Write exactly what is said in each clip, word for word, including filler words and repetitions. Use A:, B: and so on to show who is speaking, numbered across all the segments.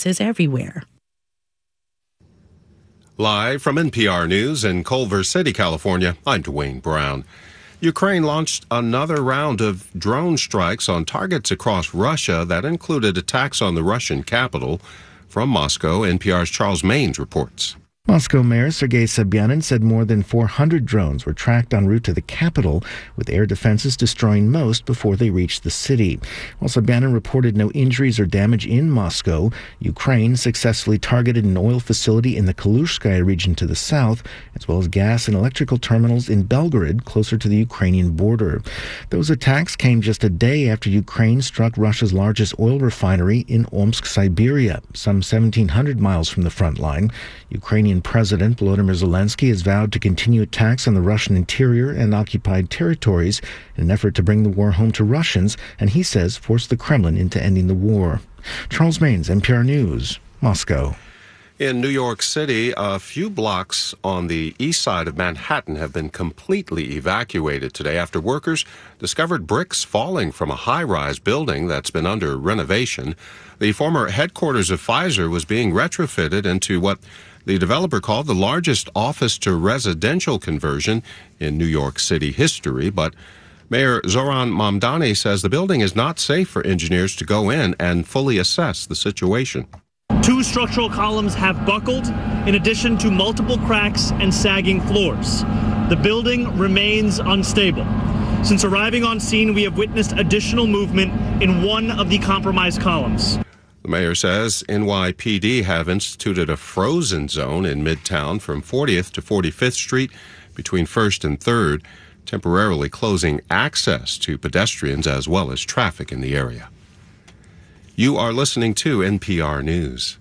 A: businesses everywhere.
B: Live from N P R News in Culver City, California, I'm Dwayne Brown. Ukraine launched another round of drone strikes on targets across Russia that included attacks on the Russian capital. From Moscow, N P R's Charles Maines reports.
C: Moscow Mayor Sergei Sobyanin said more than four hundred drones were tracked en route to the capital, with air defenses destroying most before they reached the city. While Sobyanin reported no injuries or damage in Moscow, Ukraine successfully targeted an oil facility in the Kalushskaya region to the south, as well as gas and electrical terminals in Belgorod, closer to the Ukrainian border. Those attacks came just a day after Ukraine struck Russia's largest oil refinery in Omsk, Siberia, some seventeen hundred miles from the front line. Ukrainian President Volodymyr Zelensky has vowed to continue attacks on the Russian interior and occupied territories in an effort to bring the war home to Russians, and he says force the Kremlin into ending the war. Charles Maines, N P R News, Moscow.
B: In New York City, a few blocks on the east side of Manhattan have been completely evacuated today after workers discovered bricks falling from a high-rise building that's been under renovation. The former headquarters of Pfizer was being retrofitted into what the developer called the largest office-to-residential conversion in New York City history, but Mayor Zoran Mamdani says the building is not safe for engineers to go in and fully assess the situation.
D: Two structural columns have buckled, in addition to multiple cracks and sagging floors. The building remains unstable. Since arriving on scene, we have witnessed additional movement in one of the compromised columns.
B: The mayor says N Y P D have instituted a frozen zone in Midtown from fortieth to forty-fifth Street between first and third, temporarily closing access to pedestrians as well as traffic in the area. You are listening to N P R News.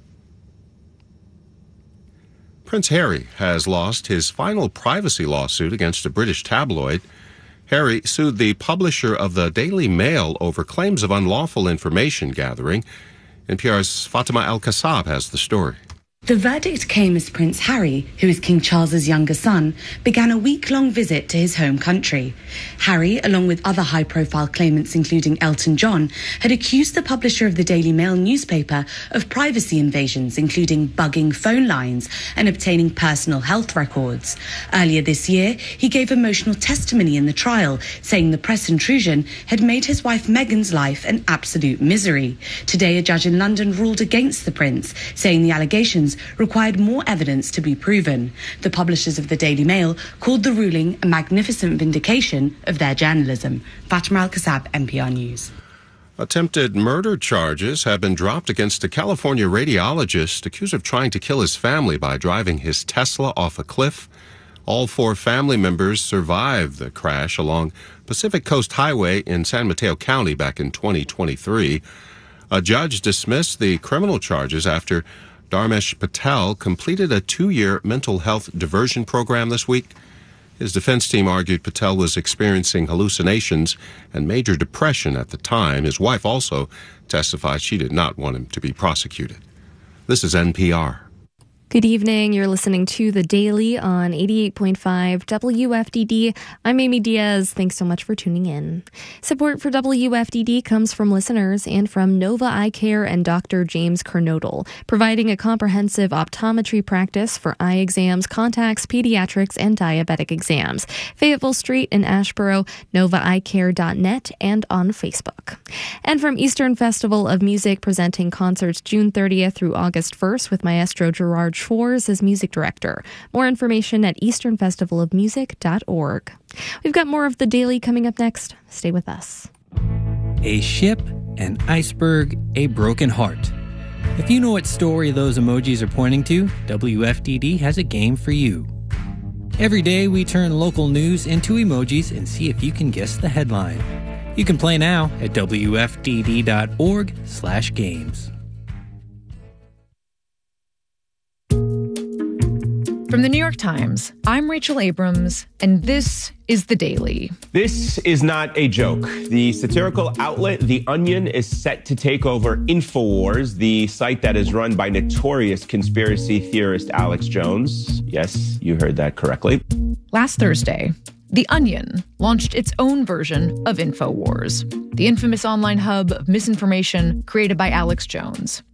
B: Prince Harry has lost his final privacy lawsuit against a British tabloid. Harry sued the publisher of the Daily Mail over claims of unlawful information gathering. N P R's Fatima Al-Kassab has the story.
E: The verdict came as Prince Harry, who is King Charles's younger son, began a week-long visit to his home country. Harry, along with other high-profile claimants including Elton John, had accused the publisher of the Daily Mail newspaper of privacy invasions, including bugging phone lines and obtaining personal health records. Earlier this year, he gave emotional testimony in the trial, saying the press intrusion had made his wife Meghan's life an absolute misery. Today, a judge in London ruled against the prince, saying the allegations required more evidence to be proven. The publishers of the Daily Mail called the ruling a magnificent vindication of their journalism. Fatima Al-Kassab, N P R News.
B: Attempted murder charges have been dropped against a California radiologist accused of trying to kill his family by driving his Tesla off a cliff. All four family members survived the crash along Pacific Coast Highway in San Mateo County back in twenty twenty-three. A judge dismissed the criminal charges after Dharmesh Patel completed a two-year mental health diversion program this week. His defense team argued Patel was experiencing hallucinations and major depression at the time. His wife also testified she did not want him to be prosecuted. This is N P R.
F: Good evening. You're listening to The Daily on eighty-eight point five W F D D. I'm Amy Diaz. Thanks so much for tuning in. Support for W F D D comes from listeners and from Nova Eye Care and Doctor James Kernodle, providing a comprehensive optometry practice for eye exams, contacts, pediatrics, and diabetic exams. Fayetteville Street in Ashboro, nova eye care dot net, and on Facebook. And from Eastern Festival of Music, presenting concerts June thirtieth through August first with Maestro Gerard Schwartz as music director. More information at eastern festival of music dot org. We've got more of The Daily coming up next. Stay with us.
G: A ship, an iceberg, a broken heart. If you know what story those emojis are pointing to, W F D D has a game for you. Every day we turn local news into emojis and see if you can guess the headline. You can play now at W F D D dot org slash games.
H: From the New York Times, I'm Rachel Abrams, and this is The Daily.
I: This is not a joke. The satirical outlet The Onion is set to take over InfoWars, the site that is run by notorious conspiracy theorist Alex Jones. Yes, you heard that correctly.
H: Last Thursday, The Onion launched its own version of InfoWars, the infamous online hub of misinformation created by Alex Jones.